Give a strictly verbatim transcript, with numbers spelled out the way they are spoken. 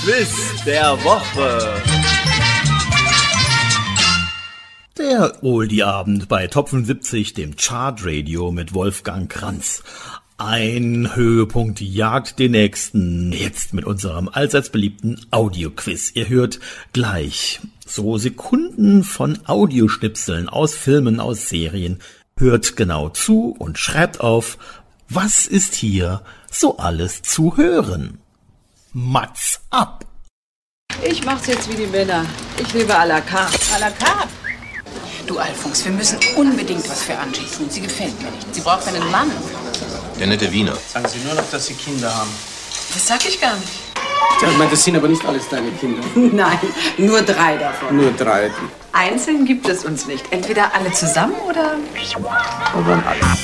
Quiz der Woche. Der Oldie-Abend bei Top fünfundsiebzig, dem Chartradio mit Wolfgang Kranz. Ein Höhepunkt jagt den nächsten. Jetzt mit unserem allseits beliebten Audioquiz. Ihr hört gleich so Sekunden von Audioschnipseln aus Filmen, aus Serien. Hört genau zu und schreibt auf, was ist hier so alles zu hören? Mats ab! Ich mach's jetzt wie die Männer. Ich lebe à la carte. À la carte? Du, Alfons, wir müssen unbedingt was für Angie tun. Sie gefällt mir nicht. Sie braucht einen Mann. Der nette Wiener. Sagen Sie nur noch, dass Sie Kinder haben. Das sag ich gar nicht. Ja, ich meine, das sind aber nicht alles deine Kinder. Nein, nur drei davon. Nur drei. Einzeln gibt es uns nicht. Entweder alle zusammen oder... Aber dann alle.